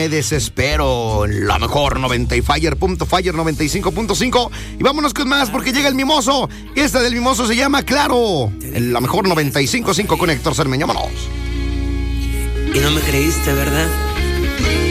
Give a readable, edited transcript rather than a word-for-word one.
me desespero. La mejor 90 y Fire 95.5. Y vámonos con más porque llega el mimoso. Esta del mimoso se llama Claro. En la mejor 95.5 con Héctor Cermeño. Vámonos. Y no me creíste, ¿verdad?